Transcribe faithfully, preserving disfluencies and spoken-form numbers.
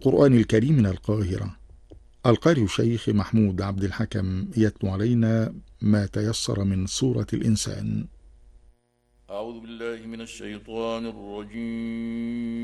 القرآن الكريم من القاهرة. القارئ الشيخ محمود عبد الحكم يتلو علينا ما تيسر من سورة الإنسان. أعوذ بالله من الشيطان الرجيم.